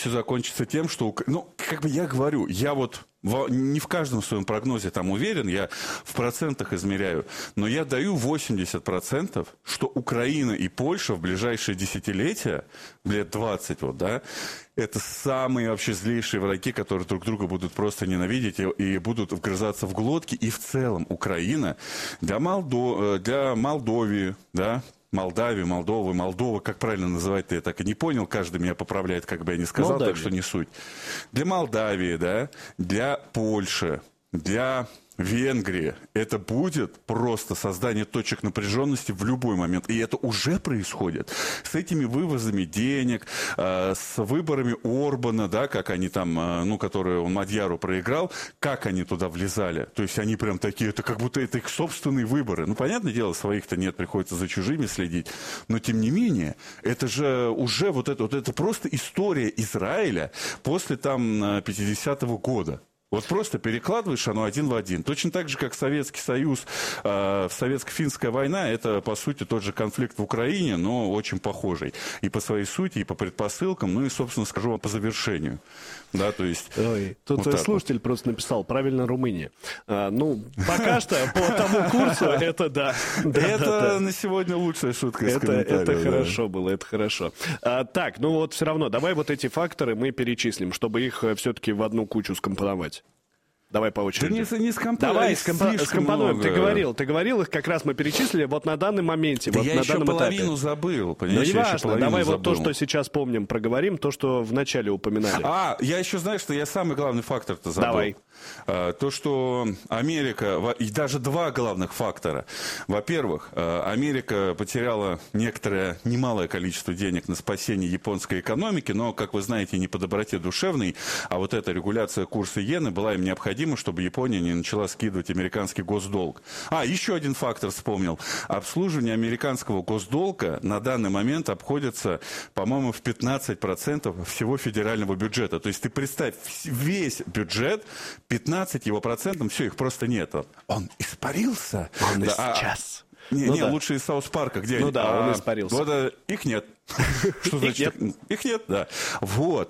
все закончится тем, что, ну, как бы я говорю, я вот не в каждом своем прогнозе там уверен, я в процентах измеряю, но я даю 80%, что Украина и Польша в ближайшие десятилетия, лет 20, вот, да, это самые вообще злейшие враги, которые друг друга будут просто ненавидеть и будут вгрызаться в глотки. И в целом Украина для Молдовии, да, Молдова, как правильно называть-то, я так и не понял, каждый меня поправляет, как бы я ни сказал, Молдавия. так что не суть. Для Молдавии, да, для Польши, для Венгрии это будет просто создание точек напряженности в любой момент. И это уже происходит. С этими вывозами денег, с выборами Орбана, да, как они там, ну, которые он Мадьяру проиграл, как они туда влезали. То есть они прям такие, это как будто это их собственные выборы. Ну, понятное дело, своих-то нет, приходится за чужими следить. Но, тем не менее, это же уже вот это просто история Израиля после там 50-го года. Вот просто перекладываешь оно один в один. Точно так же, как Советский Союз, Советско-финская война, это, по сути, тот же конфликт в Украине, но очень похожий. И по своей сути, и по предпосылкам, ну и, собственно, скажу вам, по завершению. Да, то есть... Ой, тут вот слушатель просто написал, правильно, Румыния. Ну, пока что, по тому курсу, это да. Это на сегодня лучшая шутка из комментариев. Это хорошо было, это хорошо. Так, ну вот все равно, давай вот эти факторы мы перечислим, чтобы их все-таки в одну кучу скомпоновать. Давай по очереди. Да не скомпонуем. Давай скомпонуем. Ты говорил их, как раз мы перечислили вот на данном моменте, да вот я на еще данном половину этапе. забыл. Ну, не важно, давай вот то, что сейчас помним, проговорим, то, что вначале упоминали. Я еще знаю, что я самый главный фактор-то забыл. Давай. То, что Америка, и даже два главных фактора. Во-первых, Америка потеряла немалое количество денег на спасение японской экономики, но, как вы знаете, не по доброте душевной, а вот эта регуляция курса иены была им необходима, чтобы Япония не начала скидывать американский госдолг. Еще один фактор вспомнил. Обслуживание американского госдолга на данный момент обходится, по-моему, в 15% всего федерального бюджета. То есть ты представь, весь бюджет, 15 его процентом, все, их просто нет. Он испарился. Он и сейчас. Лучше из Саус-Парка, где они? Он испарился. Вот, их нет. Что значит? Их нет, да. Вот.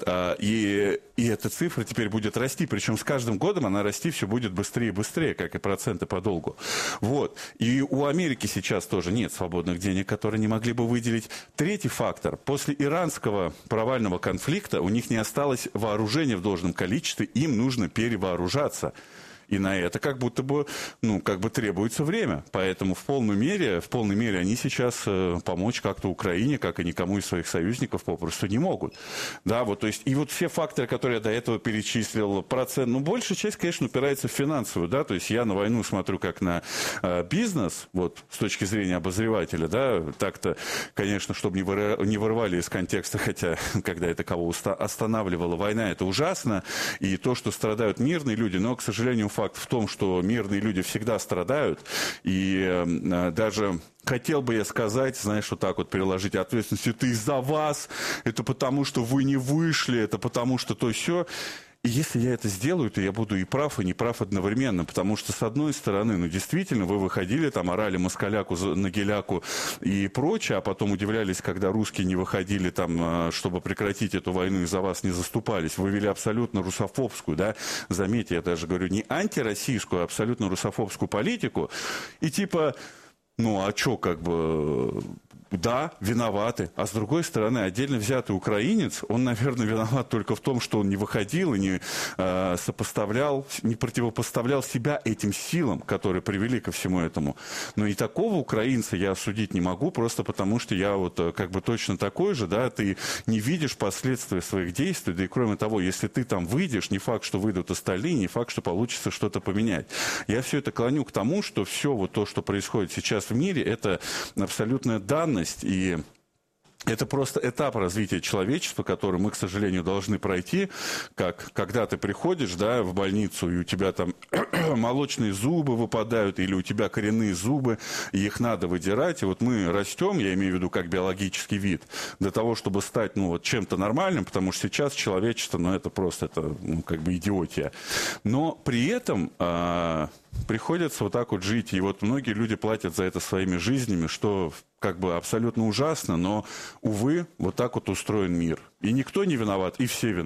И эта цифра теперь будет расти. Причем с каждым годом она расти все будет быстрее и быстрее, как и проценты по долгу. Вот. И у Америки сейчас тоже нет свободных денег, которые не могли бы выделить. Третий фактор. После иранского провального конфликта у них не осталось вооружения в должном количестве. Им нужно перевооружаться. И на это как будто бы, требуется время. Поэтому в полной мере они сейчас помочь как-то Украине, как и никому из своих союзников попросту не могут. Да, вот, то есть, и вот все факторы, которые я до этого перечислил, большая часть, конечно, упирается в финансовую, да, то есть я на войну смотрю как на бизнес, вот, с точки зрения обозревателя, да, так-то, конечно, чтобы не вырывали из контекста, хотя, когда это кого останавливала война, это ужасно, и то, что страдают мирные люди, но, к сожалению, факт в том, что мирные люди всегда страдают, и даже хотел бы я сказать, знаешь, вот так вот переложить ответственность, это из-за вас, это потому, что вы не вышли, это потому, что то все. И если я это сделаю, то я буду и прав, и не прав одновременно, потому что, с одной стороны, действительно, вы выходили, там, орали москаляку на геляку и прочее, а потом удивлялись, когда русские не выходили, там, чтобы прекратить эту войну и за вас не заступались. Вы вели абсолютно русофобскую, да, заметьте, я даже говорю, не антироссийскую, а абсолютно русофобскую политику, и типа, да, виноваты. А с другой стороны, отдельно взятый украинец, он, наверное, виноват только в том, что он не выходил и не противопоставлял себя этим силам, которые привели ко всему этому. Но и такого украинца я осудить не могу, просто потому что я точно такой же, да, ты не видишь последствия своих действий, да и кроме того, если ты там выйдешь, не факт, что выйдут остальные, не факт, что получится что-то поменять. Я все это клоню к тому, что все вот то, что происходит сейчас в мире, это абсолютная данность. И это просто этап развития человечества, который мы, к сожалению, должны пройти, как когда ты приходишь, да, в больницу, и у тебя там молочные зубы выпадают, или у тебя коренные зубы, и их надо выдирать. И вот мы растем, я имею в виду как биологический вид, для того, чтобы стать чем-то нормальным, потому что сейчас человечество, это просто идиотия. Но при этом приходится вот так вот жить, и вот многие люди платят за это своими жизнями, что абсолютно ужасно, но, увы, вот так вот устроен мир. И никто не виноват, и все виноваты.